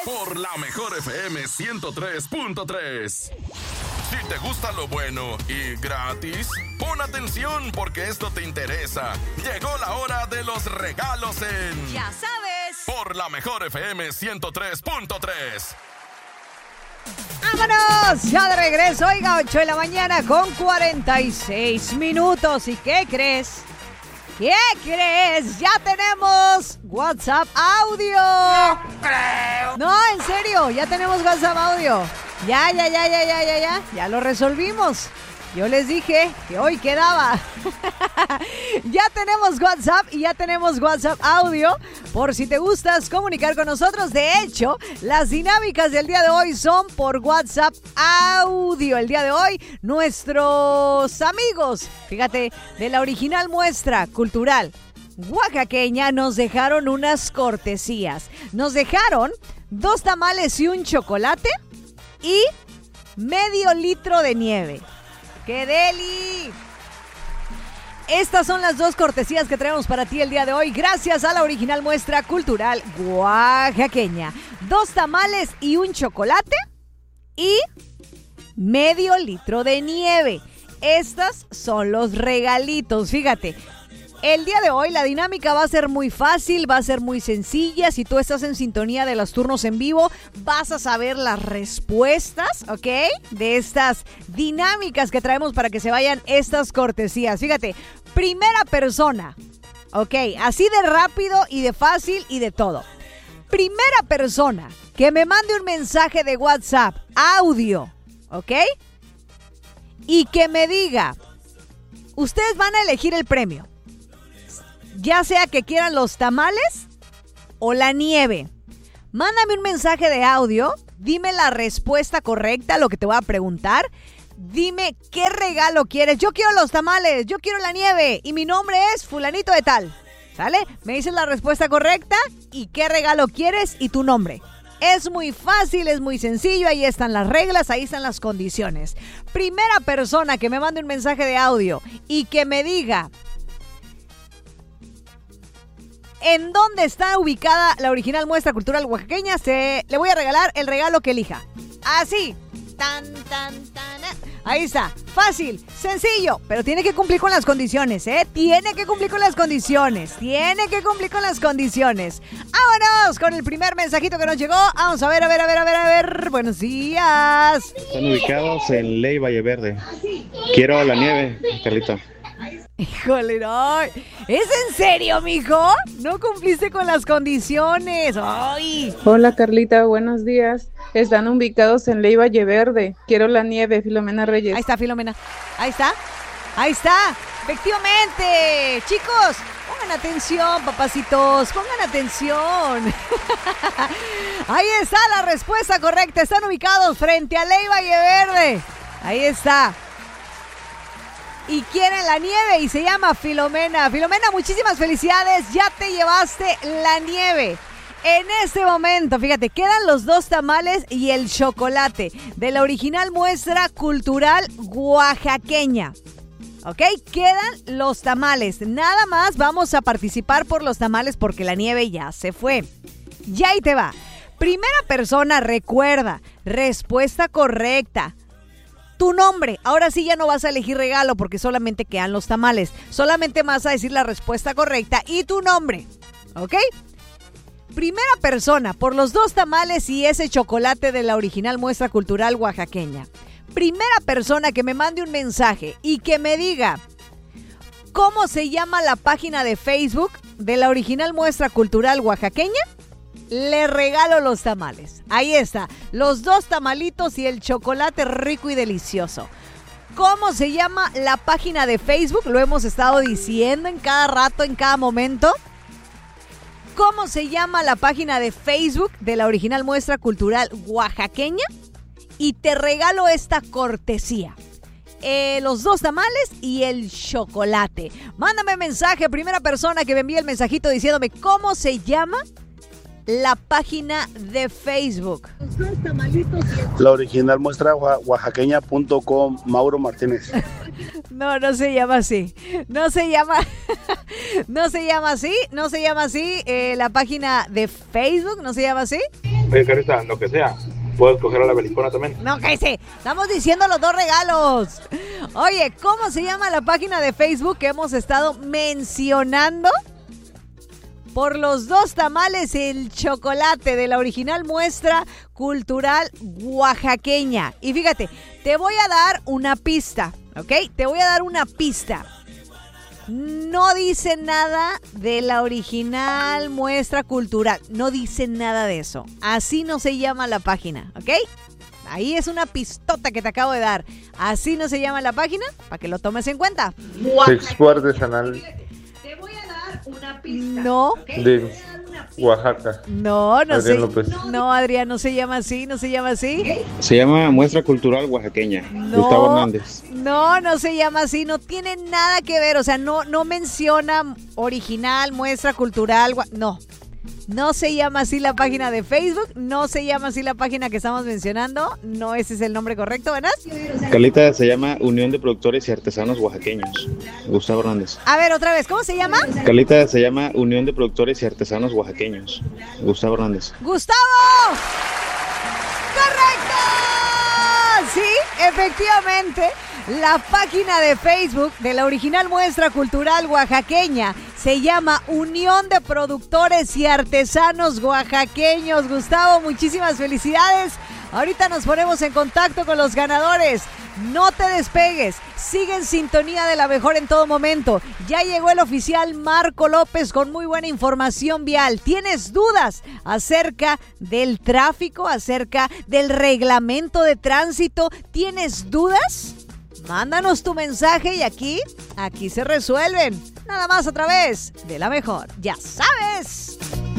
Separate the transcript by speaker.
Speaker 1: Por la mejor FM 103.3. Si te gusta lo bueno y gratis, pon atención porque esto te interesa. Llegó la hora de los regalos en...
Speaker 2: ¡Ya sabes!
Speaker 1: Por la mejor FM 103.3.
Speaker 2: ¡Vámonos! Ya de regreso, oiga, 8 de la mañana con 46 minutos. ¿Y qué crees? ¿Qué crees? Ya tenemos WhatsApp audio.
Speaker 3: No creo.
Speaker 2: No, en serio, ya tenemos WhatsApp audio. Ya lo resolvimos. Yo les dije que hoy quedaba. Ya tenemos WhatsApp y ya tenemos WhatsApp audio. Por si te gustas comunicar con nosotros. De hecho, las dinámicas del día de hoy son por WhatsApp audio. El día de hoy, nuestros amigos, fíjate, de la original muestra cultural oaxaqueña nos dejaron unas cortesías. Nos dejaron 2 tamales y un chocolate y medio litro de nieve. ¡Qué deli! Estas son las 2 cortesías que traemos para ti el día de hoy, gracias a la original muestra cultural oaxaqueña. 2 tamales y un chocolate y medio litro de nieve. Estas son los regalitos, fíjate. El día de hoy la dinámica va a ser muy fácil, va a ser muy sencilla. Si tú estás en sintonía de los turnos en vivo, vas a saber las respuestas, ¿ok? De estas dinámicas que traemos para que se vayan estas cortesías. Fíjate, primera persona, ¿ok? Así de rápido y de fácil y de todo. Primera persona que me mande un mensaje de WhatsApp, audio, ¿ok? Y que me diga, ustedes van a elegir el premio. Ya sea que quieran los tamales o la nieve. Mándame un mensaje de audio. Dime la respuesta correcta a lo que te voy a preguntar. Dime qué regalo quieres. Yo quiero los tamales, yo quiero la nieve. Y mi nombre es fulanito de tal. ¿Sale? Me dices la respuesta correcta y qué regalo quieres y tu nombre. Es muy fácil, es muy sencillo. Ahí están las reglas, ahí están las condiciones. Primera persona que me mande un mensaje de audio y que me diga en dónde está ubicada la original muestra cultural oaxaqueña, le voy a regalar el regalo que elija. Así. Ahí está. Fácil, sencillo, pero tiene que cumplir con las condiciones, ¿eh? Tiene que cumplir con las condiciones. Vámonos con el primer mensajito que nos llegó. Vamos a ver. Buenos días.
Speaker 4: Están ubicados en Ley Valle Verde. Quiero la nieve, Carlita.
Speaker 2: Híjole, no. ¿Es en serio, mijo? ¿No cumpliste con las condiciones? ¡Ay!
Speaker 5: Hola, Carlita, buenos días. Están ubicados en Ley Valle Verde. Quiero la nieve, Filomena Reyes.
Speaker 2: Ahí está, Filomena. Ahí está. Efectivamente. Chicos, pongan atención, papacitos. Pongan atención. Ahí está la respuesta correcta. Están ubicados frente a Ley Valle Verde. Ahí está. Y quieren la nieve y se llama Filomena. Filomena, muchísimas felicidades. Ya te llevaste la nieve. En este momento, fíjate, quedan los 2 tamales y el chocolate de la original muestra cultural oaxaqueña. ¿Ok? Quedan los tamales. Nada más vamos a participar por los tamales porque la nieve ya se fue. Ya ahí te va. Primera persona, recuerda, respuesta correcta. Tu nombre. Ahora sí ya no vas a elegir regalo porque solamente quedan los tamales. Solamente vas a decir la respuesta correcta y tu nombre. ¿Ok? Primera persona por los 2 tamales y ese chocolate de la original muestra cultural oaxaqueña. Primera persona que me mande un mensaje y que me diga cómo se llama la página de Facebook de la original muestra cultural oaxaqueña. Le regalo los tamales. Ahí está, los 2 tamalitos y el chocolate rico y delicioso. ¿Cómo se llama la página de Facebook? Lo hemos estado diciendo en cada rato, en cada momento. ¿Cómo se llama la página de Facebook de la original muestra cultural oaxaqueña? Y te regalo esta cortesía. Los 2 tamales y el chocolate. Mándame mensaje, primera persona que me envíe el mensajito diciéndome cómo se llama la página de Facebook.
Speaker 4: La original muestra oaxaqueña.com, Mauro Martínez.
Speaker 2: No se llama así. No se llama así. La página de Facebook no se llama así.
Speaker 4: Oye, Carita, lo que sea, puedo escoger a la belicona también.
Speaker 2: No, cállese. Estamos diciendo los dos regalos. Oye, ¿cómo se llama la página de Facebook que hemos estado mencionando? Por los 2 tamales el chocolate de la original muestra cultural oaxaqueña. Y fíjate, te voy a dar una pista, ¿ok? Te voy a dar una pista. No dice nada de la original muestra cultural. No dice nada de eso. Así no se llama la página, ¿ok? Ahí es una pistota que te acabo de dar. Así no se llama la página, para que lo tomes en cuenta.
Speaker 4: Expo artesanal
Speaker 2: Una pista. No.
Speaker 4: de Oaxaca.
Speaker 2: No
Speaker 4: Adrián
Speaker 2: sé.
Speaker 4: López.
Speaker 2: No, Adrián, no se llama así, no se llama así.
Speaker 4: Se llama Muestra Cultural Oaxaqueña. Gustavo Hernández.
Speaker 2: No se llama así, no tiene nada que ver, o sea, no menciona original, muestra cultural, no se llama así la página de Facebook, no se llama así la página que estamos mencionando, no, ese es el nombre correcto, ¿verdad?
Speaker 4: Carlita, se llama Unión de Productores y Artesanos Oaxaqueños. Gustavo Hernández.
Speaker 2: A ver, otra vez, ¿cómo se llama?
Speaker 4: Carlita, se llama Unión de Productores y Artesanos Oaxaqueños. Gustavo Hernández.
Speaker 2: ¡Gustavo! ¡Correcto! Sí, efectivamente, la página de Facebook de la original muestra cultural oaxaqueña se llama Unión de Productores y Artesanos Oaxaqueños. Gustavo, muchísimas felicidades. Ahorita nos ponemos en contacto con los ganadores. No te despegues, sigue en sintonía de la mejor en todo momento. Ya llegó el oficial Marco López con muy buena información vial. ¿Tienes dudas acerca del tráfico, acerca del reglamento de tránsito? ¿Tienes dudas? Mándanos tu mensaje y aquí se resuelven. Nada más a través de la mejor. Ya sabes.